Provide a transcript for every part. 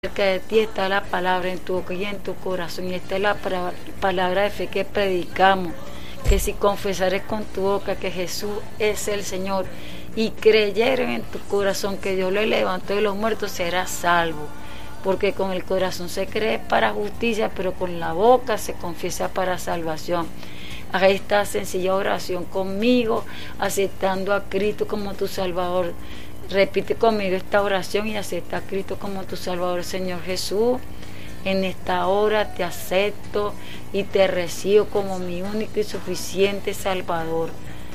cerca de ti está la palabra en tu boca y en tu corazón, y esta es la palabra de fe que predicamos, que si confesares con tu boca que Jesús es el Señor y creyeres en tu corazón que Dios le levantó de los muertos, serás salvo, porque con el corazón se cree para justicia, pero con la boca se confiesa para salvación. Haz esta sencilla oración conmigo, aceptando a Cristo como tu Salvador. Repite conmigo esta oración y acepta a Cristo como tu Salvador. Señor Jesús, en esta hora te acepto y te recibo como mi único y suficiente Salvador.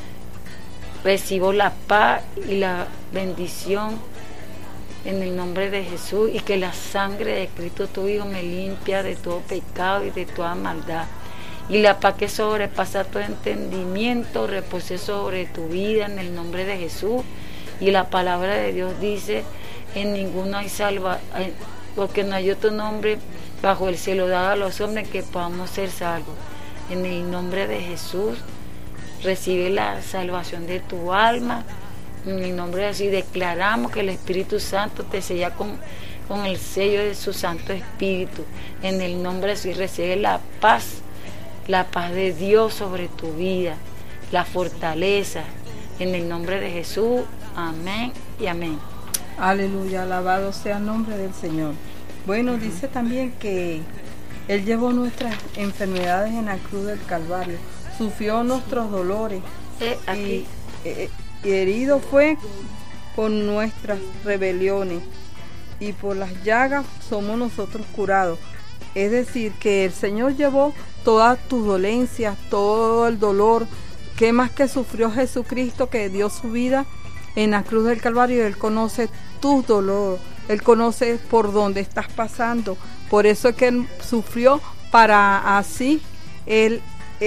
Recibo la paz y la bendición en el nombre de Jesús, y que la sangre de Cristo tu Hijo me limpia de todo pecado y de toda maldad. Y la paz que sobrepasa todo entendimiento repose sobre tu vida en el nombre de Jesús. Y la palabra de Dios dice: en ninguno hay porque no hay otro nombre bajo el cielo dado a los hombres que podamos ser salvos. En el nombre de Jesús recibe la salvación de tu alma. En el nombre de Jesús declaramos que el Espíritu Santo te sella con el sello de su Santo Espíritu. En el nombre de Jesús recibe la paz de Dios sobre tu vida, la fortaleza. En el nombre de Jesús, amén y amén. Aleluya, alabado sea el nombre del Señor. Bueno, dice también que Él llevó nuestras enfermedades en la cruz del Calvario, sufrió nuestros dolores y herido fue por nuestras rebeliones, y por las llagas somos nosotros curados. Es decir, que el Señor llevó todas tus dolencias, todo el dolor. ¿Qué más que sufrió Jesucristo, que dio su vida en la cruz del Calvario? Él conoce tus dolores, Él conoce por dónde estás pasando. Por eso es que Él sufrió, para así Él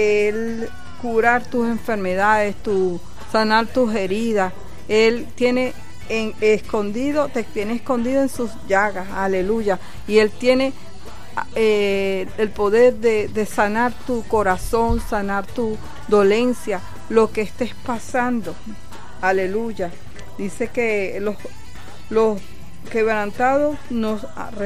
curar tus enfermedades, sanar tus heridas. Él te tiene escondido en sus llagas, aleluya. Y Él tiene el poder de sanar tu corazón, sanar tu dolencia, lo que estés pasando, aleluya. Dice que los quebrantados nos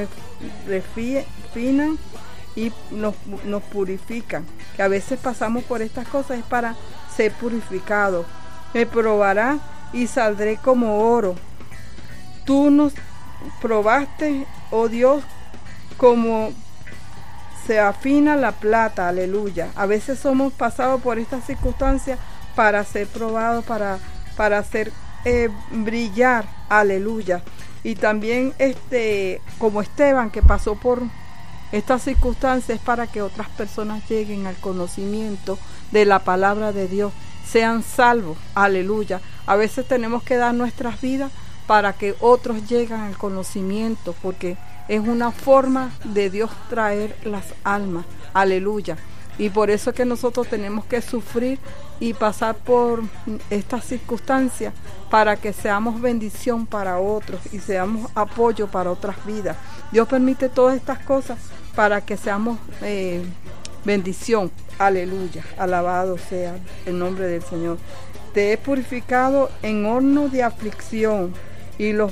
refinan y nos purifican, que a veces pasamos por estas cosas es para ser purificados. Me probará y saldré como oro. Tú nos probaste, oh Dios, como se afina la plata, aleluya. A veces somos pasados por estas circunstancias para ser probados, para hacer brillar, aleluya. Y también como Esteban, que pasó por estas circunstancias, para que otras personas lleguen al conocimiento de la palabra de Dios, sean salvos, aleluya. A veces tenemos que dar nuestras vidas para que otros lleguen al conocimiento, porque es una forma de Dios traer las almas, aleluya. Y por eso es que nosotros tenemos que sufrir y pasar por estas circunstancias, para que seamos bendición para otros y seamos apoyo para otras vidas. Dios permite todas estas cosas para que seamos bendición, aleluya. Alabado sea el nombre del Señor. Te he purificado en horno de aflicción y los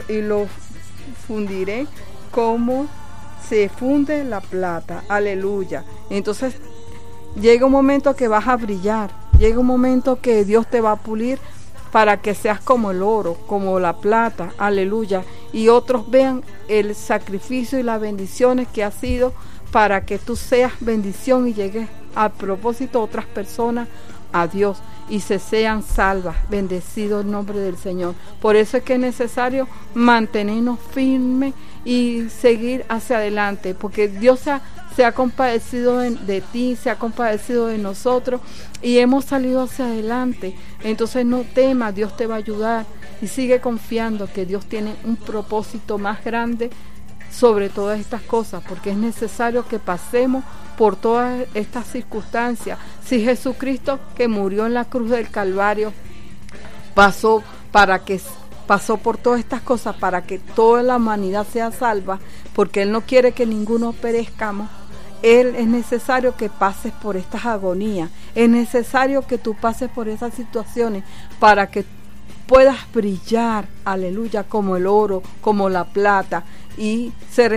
fundiré como se funde la plata, aleluya. Entonces llega un momento que vas a brillar, llega un momento que Dios te va a pulir para que seas como el oro, como la plata, aleluya. Y otros vean el sacrificio y las bendiciones que ha sido, para que tú seas bendición y llegues a propósito a otras personas a Dios y se sean salvas. Bendecido el nombre del Señor. Por eso es que es necesario mantenernos firmes y seguir hacia adelante, porque Dios se ha compadecido de ti, se ha compadecido de nosotros y hemos salido hacia adelante. Entonces no temas, Dios te va a ayudar, y sigue confiando que Dios tiene un propósito más grande sobre todas estas cosas, porque es necesario que pasemos por todas estas circunstancias. Si Jesucristo, que murió en la cruz del Calvario, pasó por todas estas cosas para que toda la humanidad sea salva, porque Él no quiere que ninguno perezcamos, es necesario que pases por estas agonías, es necesario que tú pases por esas situaciones para que puedas brillar, aleluya, como el oro, como la plata, y se